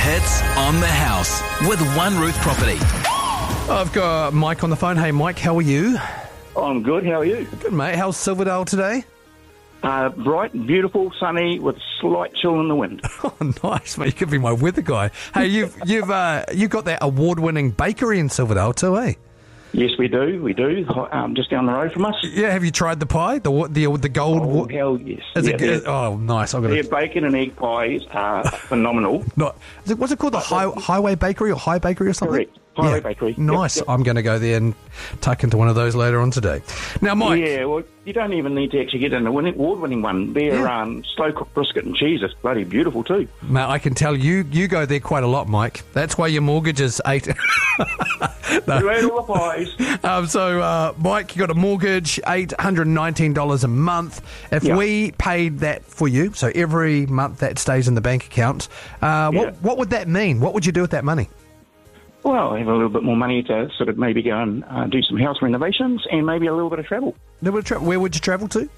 Hits on the house with One Roof Property. I've got Mike on the phone. Hey, Mike, how are you? I'm good. How are you? Good, mate. How's Silverdale today? Bright, beautiful, sunny, with slight chill in the wind. Oh, nice, mate. You could be my weather guy. Hey, you've got that award-winning bakery in Silverdale too, eh? Yes, we do. We do. Just down the road from us. Yeah. Have you tried the pie? The gold? Oh, hell yes. Is Yeah, it good? Oh, nice. their bacon and egg pies are phenomenal. What's it called? The Highway Bakery or High Bakery or something? Correct. Highway Bakery. Nice. Yep. I'm going to go there and tuck into one of those later on today. Now, Mike. Yeah, well, you don't even need to actually get an award-winning one. Their slow-cooked brisket and cheese is bloody beautiful too. Mate, I can tell you go there quite a lot, Mike. That's why your mortgage is 8. You ate all the pies. So, Mike, you got a mortgage, $819 a month. If we paid that for you, so every month that stays in the bank account, what would that mean? What would you do with that money? Well, I have a little bit more money to sort of maybe go and do some house renovations and maybe a little bit of travel. Where would you travel to?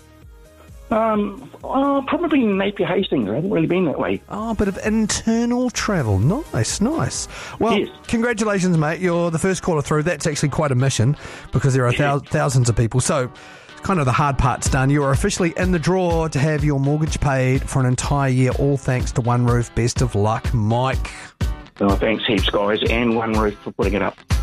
Probably Napier Hastings. I haven't really been that way. Oh, a bit of internal travel. Nice. Well, yes. Congratulations, mate. You're the first caller through. That's actually quite a mission because there are thousands of people. So kind of the hard part's done. You are officially in the draw to have your mortgage paid for an entire year, all thanks to One Roof. Best of luck, Mike. Oh, thanks heaps, guys, and One Roof for putting it up.